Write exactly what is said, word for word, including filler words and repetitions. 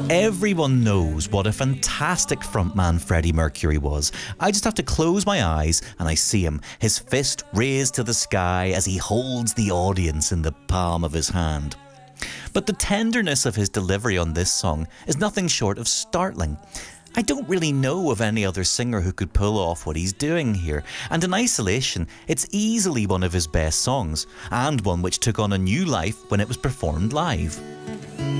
Everyone knows what a fantastic frontman Freddie Mercury was. I just have to close my eyes and I see him, his fist raised to the sky as he holds the audience in the palm of his hand. But the tenderness of his delivery on this song is nothing short of startling. I don't really know of any other singer who could pull off what he's doing here, and in isolation, it's easily one of his best songs, and one which took on a new life when it was performed live.